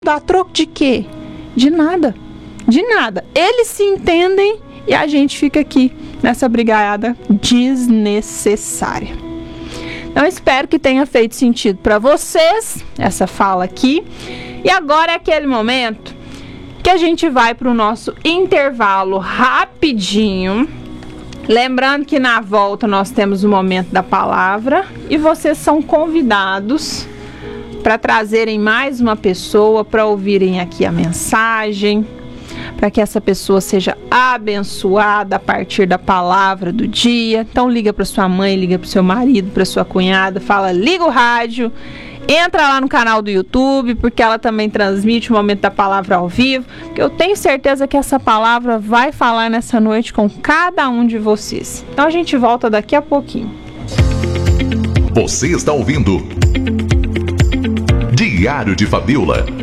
Dá troco de quê? De nada. De nada. Eles se entendem e a gente fica aqui nessa brigaiada desnecessária. Então, espero que tenha feito sentido para vocês essa fala aqui. E agora é aquele momento que a gente vai para o nosso intervalo rapidinho. Lembrando que na volta nós temos o momento da palavra e vocês são convidados para trazerem mais uma pessoa para ouvirem aqui a mensagem, para que essa pessoa seja abençoada a partir da palavra do dia. Então liga para sua mãe, liga para o seu marido, para sua cunhada, fala, liga o rádio, entra lá no canal do YouTube, porque ela também transmite o momento da palavra ao vivo, porque eu tenho certeza que essa palavra vai falar nessa noite com cada um de vocês. Então a gente volta daqui a pouquinho. Você está ouvindo Diário de Fabiola.